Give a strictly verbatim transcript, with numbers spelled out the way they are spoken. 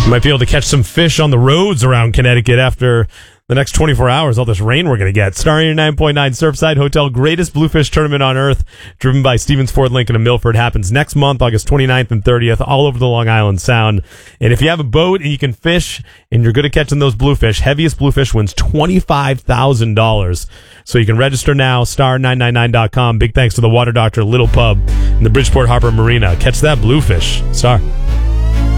Might be able to catch some fish on the roads around Connecticut after the next twenty-four hours, all this rain we're going to get. Star eighty-nine point nine Surfside Hotel, greatest bluefish tournament on earth, driven by Stevens Ford, Lincoln, and Milford, happens next month, August twenty-ninth and thirtieth, all over the Long Island Sound. And if you have a boat and you can fish and you're good at catching those bluefish, Heaviest Bluefish wins twenty-five thousand dollars. So you can register now, star nine nine nine dot com. Big thanks to the Water Doctor, Little Pub, and the Bridgeport Harbor Marina. Catch that bluefish. Star.